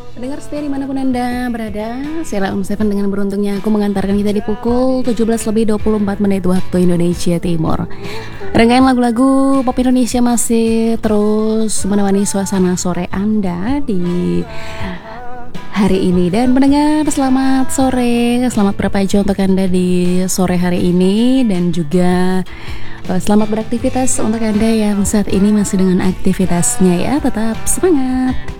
Pendengar setia dimanapun Anda berada, saya Om Seven dengan beruntungnya aku mengantarkan kita di pukul 17 lebih 24 menit waktu Indonesia Timur. Rangkaian lagu-lagu pop Indonesia masih terus menemani suasana sore Anda di hari ini. Dan pendengar, selamat sore, selamat berpagi untuk Anda di sore hari ini. Dan juga selamat beraktivitas untuk Anda yang saat ini masih dengan aktivitasnya ya. Tetap semangat.